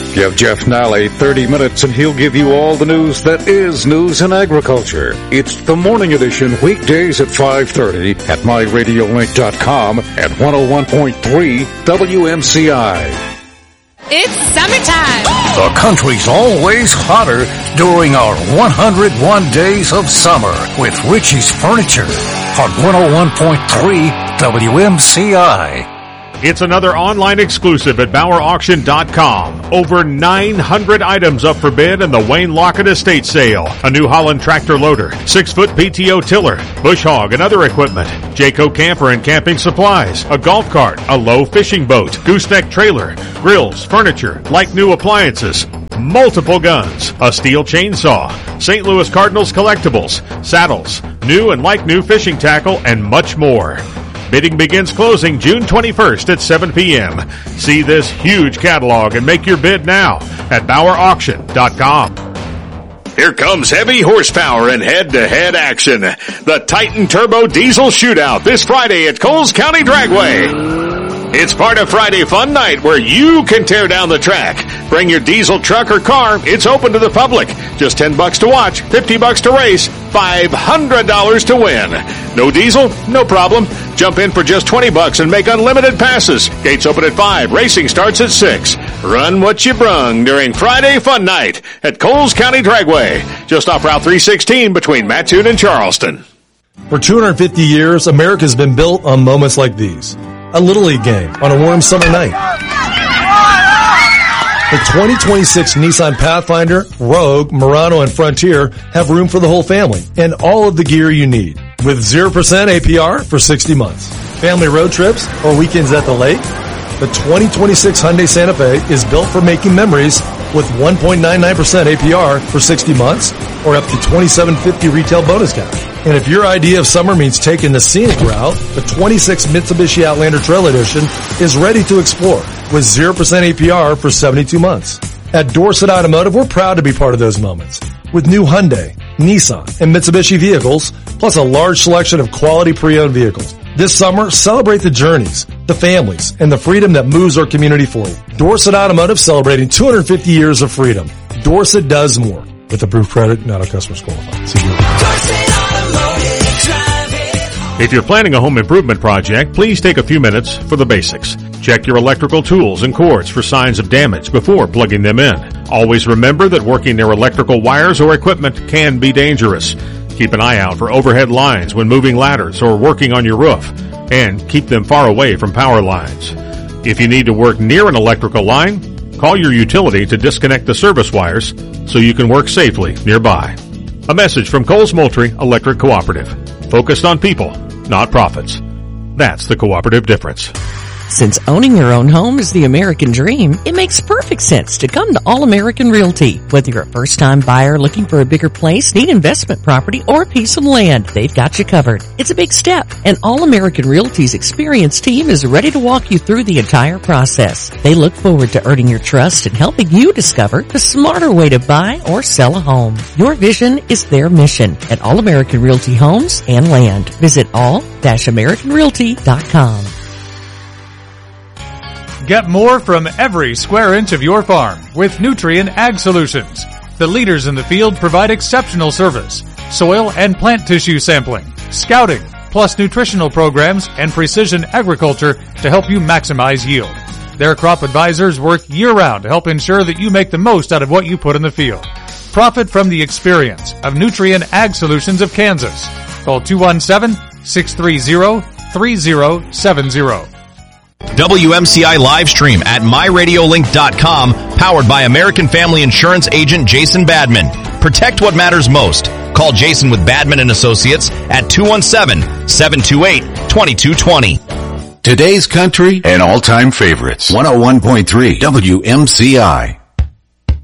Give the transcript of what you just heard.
Give Jeff Nally 30 minutes and he'll give you all the news that is news in agriculture. It's the morning edition, weekdays at 5:30 at myradiolink.com at 101.3 WMCI. It's summertime. The country's always hotter during our 101 days of summer with Richie's Furniture on 101.3 WMCI. It's another online exclusive at BauerAuction.com. Over 900 items up for bid in the Wayne Lockett Estate Sale. A New Holland tractor loader, 6-foot PTO tiller, bush hog and other equipment, Jayco camper and camping supplies, a golf cart, a low fishing boat, gooseneck trailer, grills, furniture, like new appliances, multiple guns, a steel chainsaw, St. Louis Cardinals collectibles, saddles, new and like new fishing tackle, and much more. Bidding begins closing June 21st at 7 p.m. See this huge catalog and make your bid now at BauerAuction.com. Here comes heavy horsepower and head-to-head action. The Titan Turbo Diesel Shootout this Friday at Coles County Dragway. It's part of Friday Fun Night where you can tear down the track. Bring your diesel truck or car. It's open to the public. Just $10 to watch, $50 to race, $500 to win. No diesel? No problem. Jump in for just $20 and make unlimited passes. Gates open at 5. Racing starts at 6. Run what you brung during Friday Fun Night at Coles County Dragway, just off Route 316 between Mattoon and Charleston. For 250 years, America's been built on moments like these. A Little League game on a warm summer night. The 2026 Nissan Pathfinder, Rogue, Murano, and Frontier have room for the whole family and all of the gear you need. With 0% APR for 60 months. Family road trips or weekends at the lake? The 2026 Hyundai Santa Fe is built for making memories with 1.99% APR for 60 months or up to $2,750 retail bonus cash. And if your idea of summer means taking the scenic route, the 26 Mitsubishi Outlander Trail Edition is ready to explore with 0% APR for 72 months. At Dorset Automotive, we're proud to be part of those moments with new Hyundai, Nissan, and Mitsubishi vehicles, plus a large selection of quality pre-owned vehicles. This summer, celebrate the journeys, the families, and the freedom that moves our community forward. Dorset Automotive celebrating 250 years of freedom. Dorset does more. With approved credit, not a customer's qualified. See you. If you're planning a home improvement project, please take a few minutes for the basics. Check your electrical tools and cords for signs of damage before plugging them in. Always remember that working near electrical wires or equipment can be dangerous. Keep an eye out for overhead lines when moving ladders or working on your roof, and keep them far away from power lines. If you need to work near an electrical line, call your utility to disconnect the service wires so you can work safely nearby. A message from Coles Moultrie Electric Cooperative. Focused on people, not profits. That's the cooperative difference. Since owning your own home is the American dream, it makes perfect sense to come to All American Realty. Whether you're a first-time buyer looking for a bigger place, need investment property, or a piece of land, they've got you covered. It's a big step, and All American Realty's experienced team is ready to walk you through the entire process. They look forward to earning your trust and helping you discover the smarter way to buy or sell a home. Your vision is their mission at All American Realty Homes and Land. Visit all-americanrealty.com. Get more from every square inch of your farm with Nutrien Ag Solutions. The leaders in the field provide exceptional service, soil and plant tissue sampling, scouting, plus nutritional programs and precision agriculture to help you maximize yield. Their crop advisors work year-round to help ensure that you make the most out of what you put in the field. Profit from the experience of Nutrien Ag Solutions of Kansas. Call 217-630-3070. WMCI live stream at myradiolink.com, powered by American Family Insurance agent Jason Badman. Protect what matters most. Call Jason with Badman & Associates at 217-728-2220. Today's country and all-time favorites. 101.3 WMCI.